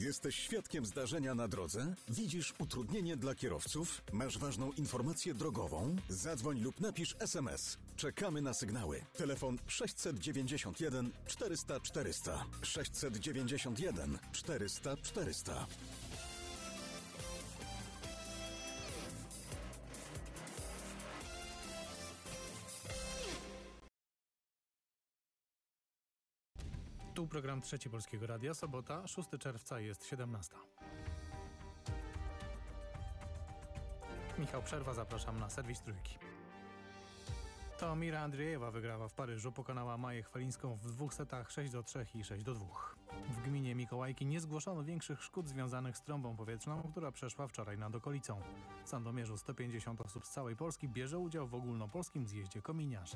Jesteś świadkiem zdarzenia na drodze? Widzisz utrudnienie dla kierowców? Masz ważną informację drogową? Zadzwoń lub napisz SMS. Czekamy na sygnały. Telefon 691 400 400. 691 400 400. Tu program Trzeci Polskiego Radia, sobota, 6 czerwca, jest 17. Michał Przerwa, zapraszam na serwis Trójki. To Mira Andriejewa wygrała w Paryżu, pokonała Maję Chwalińską w dwóch setach 6-3 i 6-2. W gminie Mikołajki nie zgłoszono większych szkód związanych z trąbą powietrzną, która przeszła wczoraj nad okolicą. W Sandomierzu 150 osób z całej Polski bierze udział w ogólnopolskim zjeździe kominiarzy.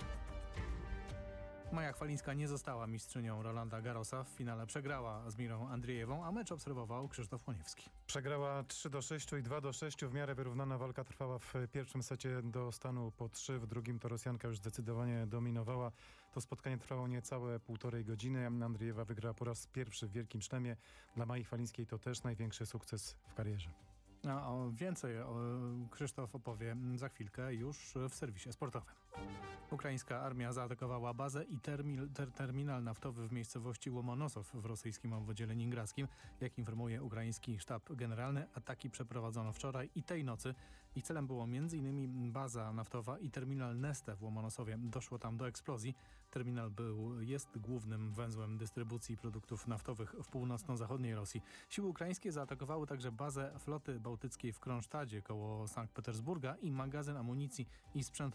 Maja Chwalińska nie została mistrzynią Rolanda Garrosa. W finale przegrała z Mirą Andriejewą, a mecz obserwował Krzysztof Łoniewski. Przegrała 3-6 i 2-6. W miarę wyrównana walka trwała w pierwszym secie do stanu po 3. W drugim to Rosjanka już zdecydowanie dominowała. To spotkanie trwało niecałe 1,5 godziny. Andriejewa wygrała po raz pierwszy w Wielkim Szlemie. Dla Mai Chwalińskiej to też największy sukces w karierze. A więcej Krzysztof opowie za chwilkę już w serwisie sportowym. Ukraińska armia zaatakowała bazę i terminal naftowy w miejscowości Łomonosow w rosyjskim obwodzie leningradzkim. Jak informuje ukraiński sztab generalny, ataki przeprowadzono wczoraj i tej nocy. Ich celem było m.in. baza naftowa i terminal Neste w Łomonosowie. Doszło tam do eksplozji. Terminal jest głównym węzłem dystrybucji produktów naftowych w północno-zachodniej Rosji. Siły ukraińskie zaatakowały także bazę floty bałtyckiej w Kronsztadzie koło Sankt Petersburga i magazyn amunicji i sprzętu